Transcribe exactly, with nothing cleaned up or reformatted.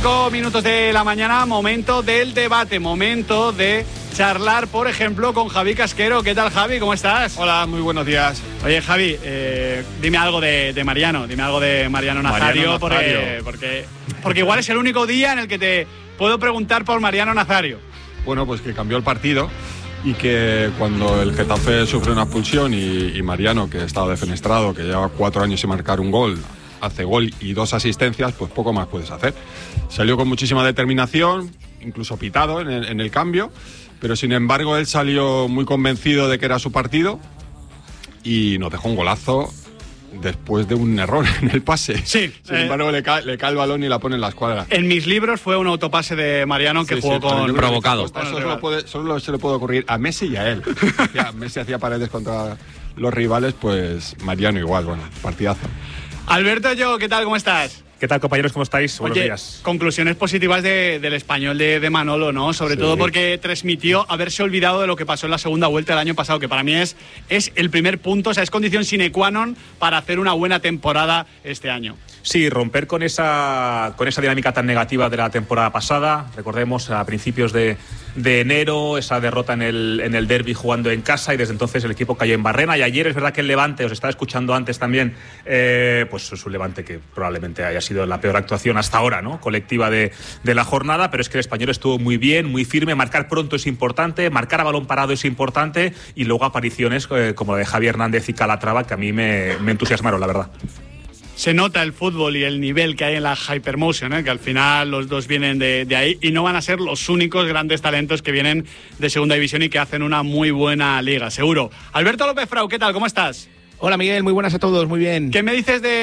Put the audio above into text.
cinco minutos de la mañana, momento del debate, momento de charlar, por ejemplo, con Javi Casquero. ¿Qué tal, Javi? ¿Cómo estás? Hola, muy buenos días. Oye, Javi, eh, dime algo de, de Mariano, dime algo de Mariano Nazario, Mariano Nazario. Porque, porque, porque igual es el único día en el que te puedo preguntar por Mariano Nazario. Bueno, pues que cambió el partido y que cuando el Getafe sufre una expulsión y, y Mariano, que estaba defenestrado, que lleva cuatro años sin marcar un gol, hace gol y dos asistencias, pues poco más puedes hacer. Salió con muchísima determinación, incluso pitado en el, en el cambio, pero sin embargo él salió muy convencido de que era su partido y nos dejó un golazo después de un error en el pase. Sí. Sin eh, embargo le cae, le cae el balón y la pone en la escuadra. En mis libros fue un autopase de Mariano que Sí, jugó sí, pero yo con... creo que provocado. Eso solo, puede, solo se le puede ocurrir a Messi y a él. Hacía- Messi hacía paredes contra los rivales, pues Mariano igual, bueno, partidazo. Alberto, yo, ¿qué tal? ¿Cómo estás? ¿Qué tal, compañeros? ¿Cómo estáis? Buenos Oye, días. conclusiones positivas de, del español de, de Manolo, ¿no? Sobre Sí. todo porque transmitió haberse olvidado de lo que pasó en la segunda vuelta del año pasado, que para mí es, es el primer punto, o sea, es condición sine qua non para hacer una buena temporada este año. Sí, romper con esa, con esa dinámica tan negativa de la temporada pasada. Recordemos a principios de, de enero esa derrota en el, en el derbi jugando en casa y desde entonces el equipo cayó en barrena. Y ayer es verdad que el Levante, os estaba escuchando antes también, eh, pues es un Levante que probablemente haya sido la peor actuación hasta ahora, ¿no? Colectiva de, de la jornada, pero es que el Español estuvo muy bien, muy firme. Marcar pronto es importante, marcar a balón parado es importante y luego apariciones eh, como la de Javi Hernández y Calatrava que a mí me, me entusiasmaron, la verdad. Se nota el fútbol y el nivel que hay en la Hypermotion, ¿eh? Que al final los dos vienen de, de ahí y no van a ser los únicos grandes talentos que vienen de segunda división y que hacen una muy buena liga, seguro. Alberto López Frau, ¿qué tal? ¿Cómo estás? Hola Miguel, muy buenas a todos, muy bien. ¿Qué me dices de